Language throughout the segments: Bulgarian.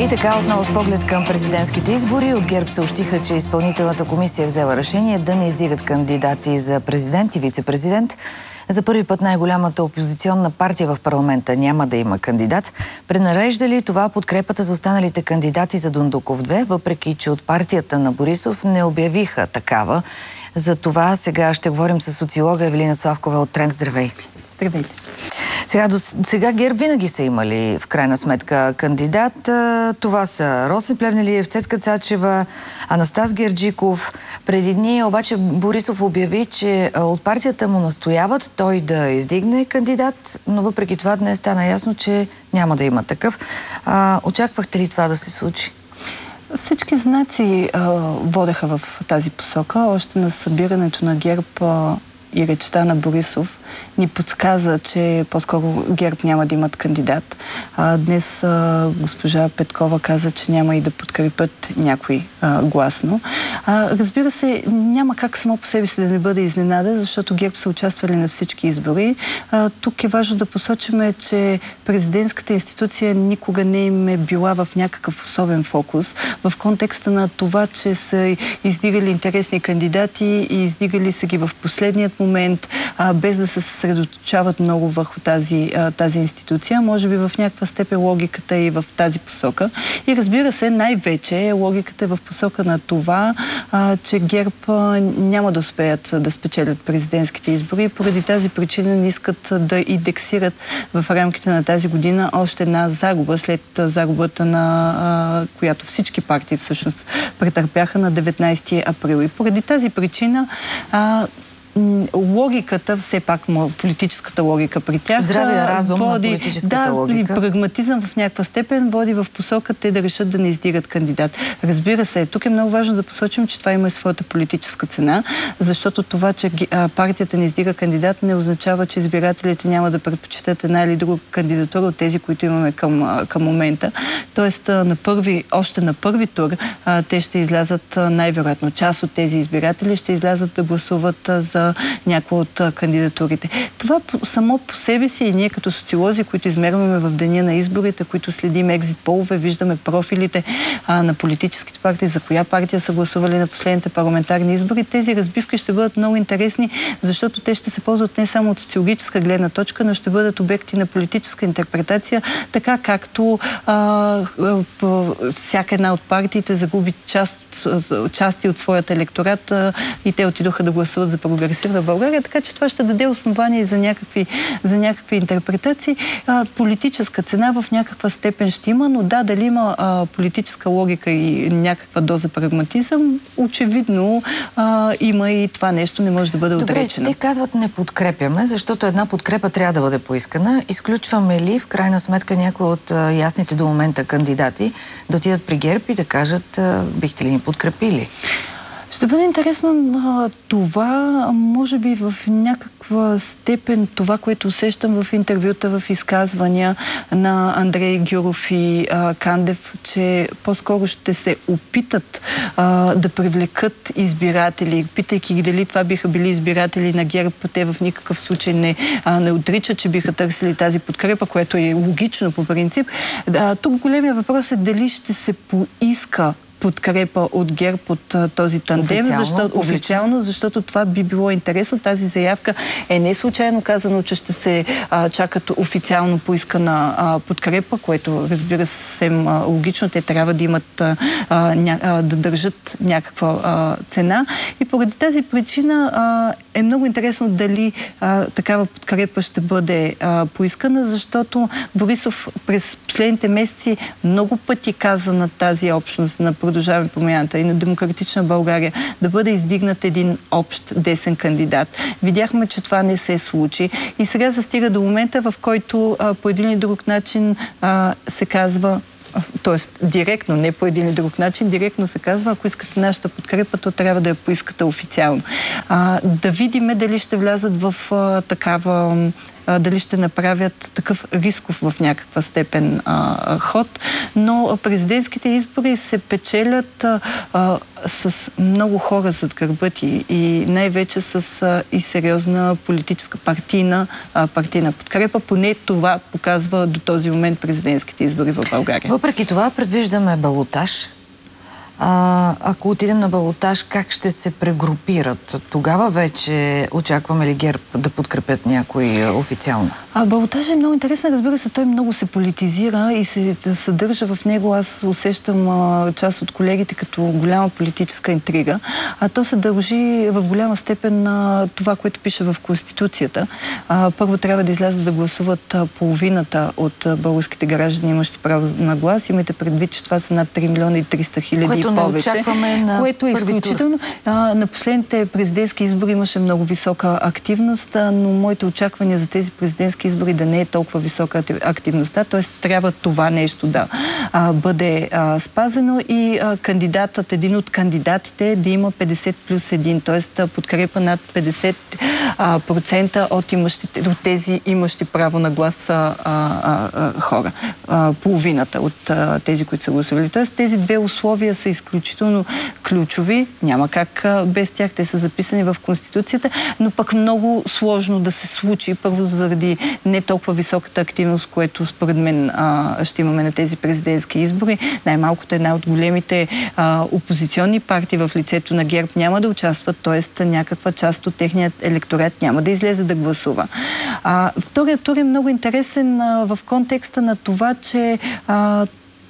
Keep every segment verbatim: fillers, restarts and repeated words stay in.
И така, отново с поглед към президентските избори, от ГЕРБ съобщиха, че изпълнителната комисия е взела решение да не издигат кандидати за президент и вице-президент. За първи път най-голямата опозиционна партия в парламента няма да има кандидат. Пренарежда ли това подкрепата за останалите кандидати за Дондуков две, въпреки че от партията на Борисов не обявиха такава? За това сега ще говорим с социолога Евелина Славкова от Тренд. Здравей! Здравейте! Сега, до, сега ГЕРБ винаги са имали в крайна сметка кандидат. Това са Росен Плевнелиев, Цецка Цачева, Анастас Герджиков. Преди дни обаче Борисов обяви, че от партията му настояват той да издигне кандидат, но въпреки това днес стана ясно, че няма да има такъв. А, очаквахте ли това да се случи? Всички знаци а, водеха в тази посока. Още на събирането на ГЕРБ а, и речта на Борисов ни подсказа, че по-скоро ГЕРБ няма да имат кандидат. А, днес а, госпожа Петкова каза, че няма и да подкрепят някой а, гласно. А, разбира се, няма как само по себе си да не бъде изненада, защото ГЕРБ са участвали на всички избори. А, тук е важно да посочим, че президентската институция никога не им е била в някакъв особен фокус. В контекста на това, че са издигали интересни кандидати и издигали са ги в последният момент, а, без да се съсредоточават много върху тази, тази институция. Може би в някаква степен логиката е и в тази посока. И разбира се, най-вече логиката е в посока на това, а, че ГЕРБ а, няма да успеят да спечелят президентските избори. Поради тази причина не искат да индексират в рамките на тази година още една загуба, след загубата на а, която всички партии всъщност претърпяха на деветнайсети април. И поради тази причина а, логиката, все пак политическата логика при тях здравия разум води, на политическата да, логика. Прагматизъм в някаква степен води в посока те да решат да не издигат кандидат. Разбира се, тук е много важно да посочим, че това има и своята политическа цена, защото това, че партията не издига кандидат, не означава, че избирателите няма да предпочитат една или друга кандидатура от тези, които имаме към, към момента. Тоест, на първи, още на първи тур те ще излязат най-вероятно. Част от тези избиратели ще излязат да гласуват за някои от кандидатурите. Това само по себе си и ние като социолози, които измерваме в деня на изборите, които следим екзит полове, виждаме профилите а, на политическите партии, за коя партия са гласували на последните парламентарни избори. Тези разбивки ще бъдат много интересни, защото те ще се ползват не само от социологическа гледна точка, но ще бъдат обекти на политическа интерпретация, така както а, всяка една от партиите загуби част, части от своята електорат а, и те отидоха да гласуват за прогресивна в България, така че това ще даде основание за някакви, за някакви интерпретации. А, политическа цена в някаква степен ще има, но да, дали има а, политическа логика и някаква доза прагматизъм, очевидно а, има и това нещо не може да бъде отречено. Добре, те казват не подкрепяме, защото една подкрепа трябва да бъде поискана. Изключваме ли в крайна сметка някои от а, ясните до момента кандидати да отидат при ГЕРБ и да кажат а, бихте ли ни подкрепили? Ще бъде интересно това, може би в някаква степен това, което усещам в интервюта, в изказвания на Андрей Гюров и а, Кандев, че по-скоро ще се опитат а, да привлекат избиратели, питайки ги дали това биха били избиратели на ГЕРБ, те в никакъв случай не, а, не отричат, че биха търсили тази подкрепа, което е логично по принцип. А, тук големия въпрос е дали ще се поиска подкрепа от ГЕРБ от а, този тандем, официално, защото, официално, защото това би било интересно. Тази заявка е не случайно казано, че ще се а, чакат официално поискана а, подкрепа, което разбира се съвсем а, логично. Те трябва да имат а, а, ня, а, да държат някаква а, цена. И поради тази причина а, е много интересно дали а, такава подкрепа ще бъде а, поискана, защото Борисов през последните месеци много пъти каза на тази общност, на Продължаваме промяната и на Демократична България да бъде издигнат един общ десен кандидат. Видяхме, че това не се случи и сега се стига до момента, в който а, по един или друг начин а, се казва, т.е. директно, не по един или друг начин, директно се казва, ако искате нашата подкрепа, то трябва да я поискате официално. А, да видиме дали ще влязат в а, такава а, дали ще направят такъв рисков в някаква степен а, ход, но президентските избори се печелят а, а, с много хора зад гърба ти и най-вече с а, и сериозна политическа партийна, а, партийна подкрепа. Поне това показва до този момент президентските избори в България. Въпреки това предвиждаме балотаж. А, ако отидем на балотаж, как ще се прегрупират? Тогава вече очакваме ли ГЕРБ да подкрепят някой официално? А балотажът е много интересен, разбира се, той много се политизира и се съдържа в него. Аз усещам а, част от колегите като голяма политическа интрига. А то се дължи в голяма степен на това, което пише в Конституцията. А, първо трябва да излязат да гласуват а, половината от а, българските граждани, имащи право на глас. Имайте предвид, че това са над три милиона и триста хиляди и повече. На което е изключително. А, на последните президентски избори имаше много висока активност, а, но моите очаквания за тези президентски избори да не е толкова висока активността, т.е. трябва това нещо да а, бъде а, спазено и а, кандидатът, един от кандидатите да има петдесет плюс един, т.е. подкрепа над петдесет процента от, имащите, от тези имащи право на глас а, а, а, хора. А, половината от а, тези, които са гласували. Т.е. тези две условия са изключително ключови. Няма как а, без тях. Те са записани в Конституцията, но пък много сложно да се случи. Първо заради не толкова високата активност, което според мен а, ще имаме на тези президентски избори. Най-малкото една от големите а, опозиционни партии в лицето на ГЕРБ няма да участват, т.е. някаква част от техният електорат няма да излезе да гласува. А, вторият тур е много интересен а, в контекста на това, че а,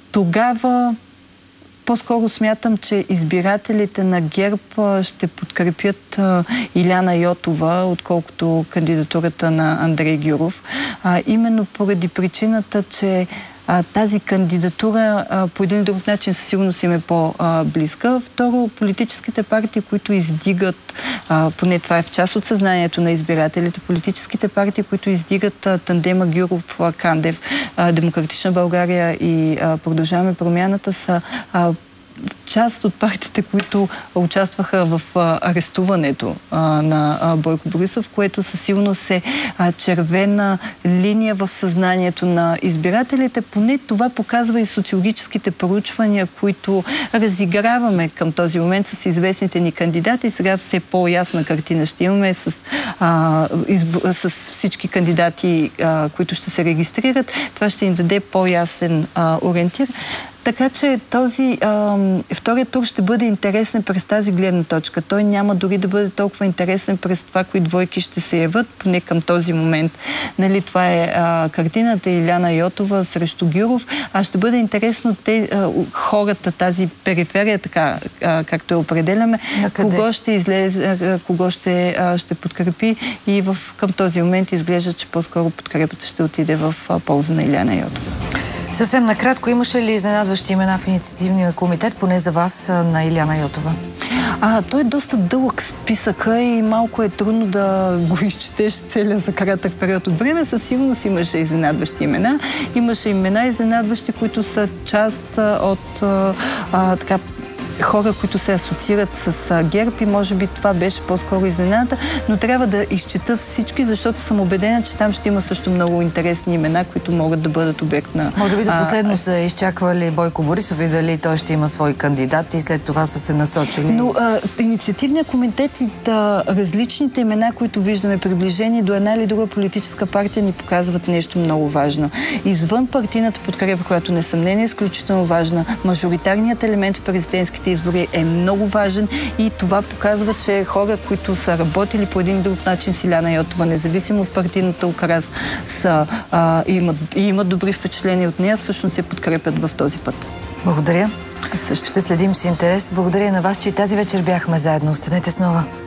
тогава по-скоро смятам, че избирателите на ГЕРБ ще подкрепят а, Иляна Йотова, отколкото кандидатурата на Андрей Гюров. А, именно поради причината, че а, тази кандидатура а, по един или друг начин със сигурност им е по-близка. Второ, политическите партии, които издигат, а, поне това е в част от съзнанието на избирателите, политическите партии, които издигат а, тандема Гюров-Кандев, а, Демократична България и а, Продължаваме промяната, са а, част от партиите, които участваха в а, арестуването а, на а, Бойко Борисов, което със сигурност е а, червена линия в съзнанието на избирателите. Поне това показва и социологическите проучвания, които разиграваме към този момент с известните ни кандидати. Сега все по-ясна картина ще имаме с, а, изб... с всички кандидати, а, които ще се регистрират. Това ще им даде по-ясен а, ориентир. Така че този а, вторият тур ще бъде интересен през тази гледна точка. Той няма дори да бъде толкова интересен през това, кои двойки ще се яват, поне към този момент. Нали, това е а, картината Иляна Йотова срещу Гюров. А ще бъде интересно те, а, хората, тази периферия, така а, както я определяме, кого ще излезе, а, кого ще, а, ще подкрепи и в, към този момент изглежда, че по-скоро подкрепата ще отиде в а, полза на Иляна Йотова. Съвсем накратко, имаше ли изненадващи имена в инициативния комитет, поне за вас, на Иляна Йотова? А, той е доста дълъг списъка и малко е трудно да го изчетеш целия за кратък период от време. Със сигурност имаше изненадващи имена. Имаше имена изненадващи, които са част от а, така хора, които се асоциират с ГЕРБ и може би това беше по-скоро изненада, но трябва да изчета всички, защото съм убедена, че там ще има също много интересни имена, които могат да бъдат обект на... Може би до последно а, са изчаквали Бойко Борисов и дали той ще има свои кандидати и след това са се насочили. Но а, инициативният комитет и да, различните имена, които виждаме приближени до една или друга политическа партия, ни показват нещо много важно. Извън партийната подкрепа, която несъмнение е изключително важна, мажоритарният елемент в президентските избори е много важен и това показва, че хора, които са работили по един друг начин с Иляна Йотова, независимо от партийната окрас, са, а, имат, и имат добри впечатления от нея, всъщност се подкрепят в този път. Благодаря. А също. Ще следим с интерес. Благодаря на вас, че и тази вечер бяхме заедно. Останете с Нова.